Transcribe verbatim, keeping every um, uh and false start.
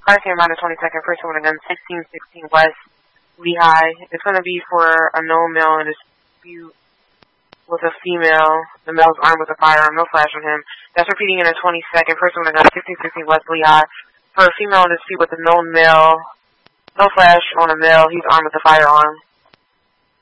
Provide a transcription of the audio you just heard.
five K minus twenty-second, first one again, sixteen sixteen West Lehigh. It's going to be for a known male in a dispute with a female. The male's armed with a firearm, no flash on him. That's repeating in a twenty-second, first one again, sixteen sixteen West Lehigh. For a female in a dispute with a known male, no flash on a male, he's armed with a firearm.